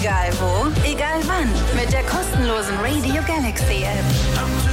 Egal wo, egal wann. Mit der kostenlosen Radio Galaxy App.